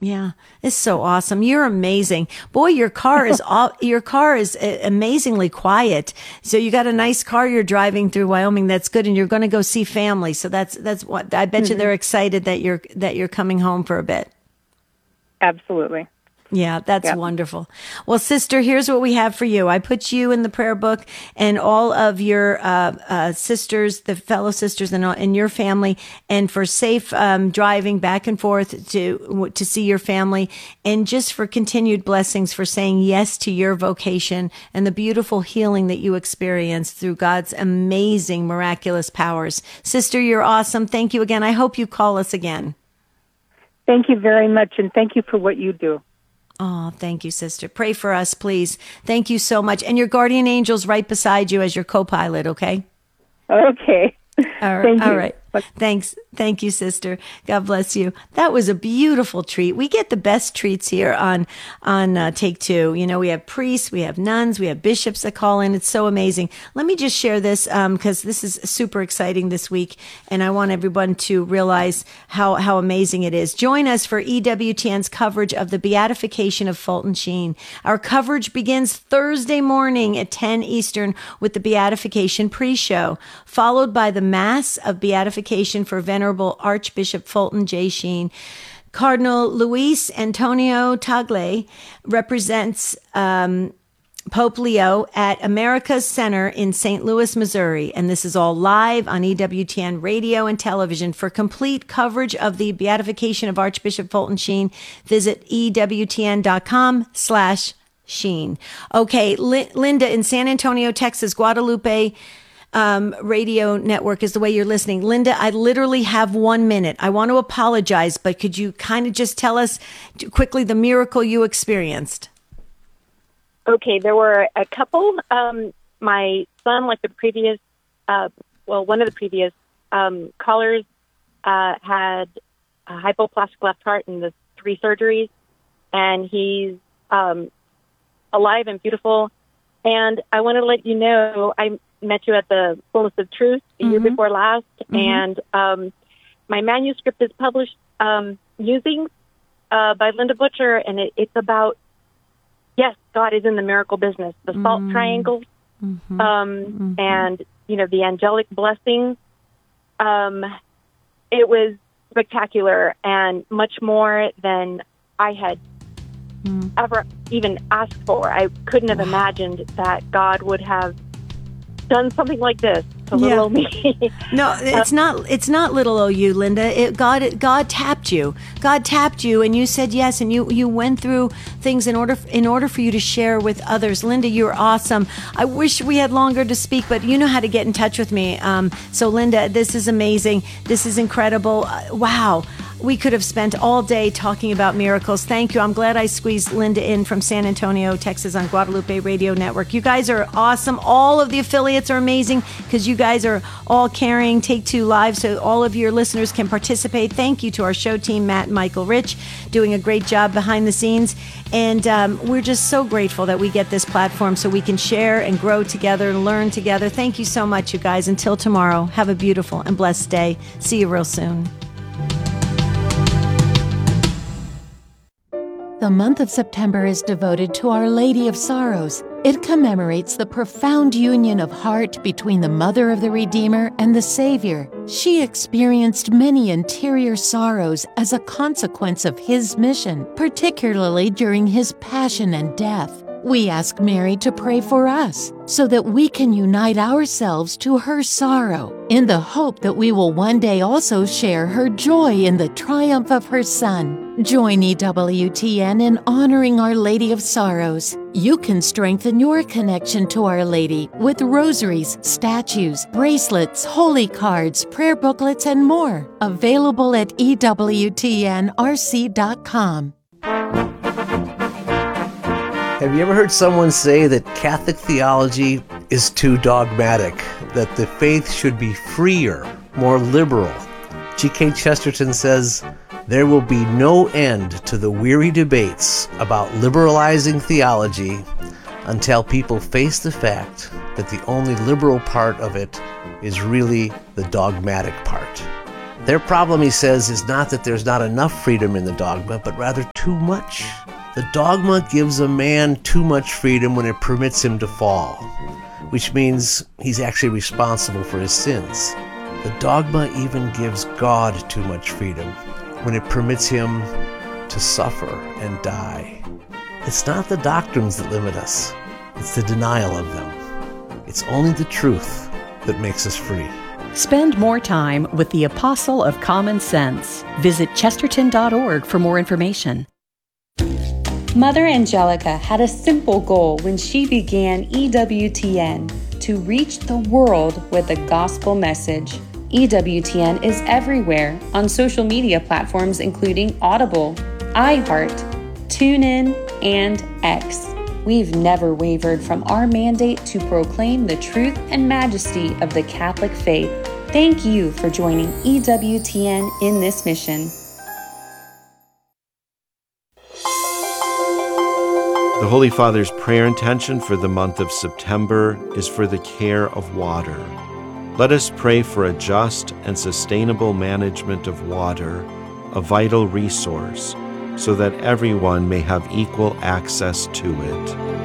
Yeah, it's so awesome. You're amazing. Boy, your car is amazingly quiet. So you got a nice car you're driving through Wyoming. That's good. And you're going to go see family. So that's what I bet you they're excited that you're coming home for a bit. Absolutely. Yeah, that's wonderful. Well, sister, here's what we have for you. I put you in the prayer book and all of your sisters, the fellow sisters and your family, and for safe driving back and forth to see your family, and just for continued blessings for saying yes to your vocation and the beautiful healing that you experience through God's amazing, miraculous powers. Sister, you're awesome. Thank you again. I hope you call us again. Thank you very much, and thank you for what you do. Oh, thank you, sister. Pray for us, please. Thank you so much. And your guardian angel's right beside you as your co-pilot, okay? Okay. All right. Thank you. All right. Thanks. Thank you, sister. God bless you. That was a beautiful treat. We get the best treats here on Take Two. You know, we have priests, we have nuns, we have bishops that call in. It's so amazing. Let me just share this because this is super exciting this week, and I want everyone to realize how amazing it is. Join us for EWTN's coverage of the beatification of Fulton Sheen. Our coverage begins Thursday morning at 10 Eastern with the beatification pre-show, followed by the Mass of Beatification for Venerable Archbishop Fulton J. Sheen. Cardinal Luis Antonio Tagle represents Pope Leo at America's Center in St. Louis, Missouri. And this is all live on EWTN radio and television. For complete coverage of the beatification of Archbishop Fulton Sheen, visit EWTN.com/Sheen. Okay, Linda in San Antonio, Texas, Guadalupe radio network is the way you're listening. Linda, I literally have 1 minute. I want to apologize, but could you kind of just tell us quickly the miracle you experienced? Okay, there were a couple. My son, like the previous, one of the previous callers, had a hypoplastic left heart and the 3 surgeries, and he's alive and beautiful. And I want to let you know, I met you at the Fullness of Truth the year before last, and my manuscript is published, Musings by Linda Butcher, and it's about, yes, God is in the miracle business, the salt triangles, and, you know, the angelic blessings. It was spectacular and much more than I had ever even asked for. I couldn't have imagined that God would have done something like this to little me. No, it's not little OU, Linda. God tapped you. God tapped you, and you said yes, and you went through things in order for you to share with others. Linda, you're awesome. I wish we had longer to speak, but you know how to get in touch with me. So Linda, this is amazing. This is incredible. Wow. We could have spent all day talking about miracles. Thank you. I'm glad I squeezed Linda in from San Antonio, Texas on Guadalupe Radio Network. You guys are awesome. All of the affiliates are amazing because you guys are all carrying Take Two Live so all of your listeners can participate. Thank you to our show team, Matt and Michael Rich, doing a great job behind the scenes. And we're just so grateful that we get this platform so we can share and grow together and learn together. Thank you so much, you guys. Until tomorrow, have a beautiful and blessed day. See you real soon. The month of September is devoted to Our Lady of Sorrows. It commemorates the profound union of heart between the Mother of the Redeemer and the Savior. She experienced many interior sorrows as a consequence of His mission, particularly during His passion and death. We ask Mary to pray for us so that we can unite ourselves to her sorrow in the hope that we will one day also share her joy in the triumph of her Son. Join EWTN in honoring Our Lady of Sorrows. You can strengthen your connection to Our Lady with rosaries, statues, bracelets, holy cards, prayer booklets, and more. Available at EWTNRC.com. Have you ever heard someone say that Catholic theology is too dogmatic, that the faith should be freer, more liberal? G.K. Chesterton says, there will be no end to the weary debates about liberalizing theology until people face the fact that the only liberal part of it is really the dogmatic part. Their problem, he says, is not that there's not enough freedom in the dogma, but rather too much. The dogma gives a man too much freedom when it permits him to fall, which means he's actually responsible for his sins. The dogma even gives God too much freedom when it permits him to suffer and die. It's not the doctrines that limit us, it's the denial of them. It's only the truth that makes us free. Spend more time with the Apostle of Common Sense. Visit chesterton.org for more information. Mother Angelica had a simple goal when she began EWTN: to reach the world with the gospel message. EWTN is everywhere on social media platforms including Audible, iHeart, TuneIn, and X. We've never wavered from our mandate to proclaim the truth and majesty of the Catholic faith. Thank you for joining EWTN in this mission. The Holy Father's prayer intention for the month of September is for the care of water. Let us pray for a just and sustainable management of water, a vital resource, so that everyone may have equal access to it.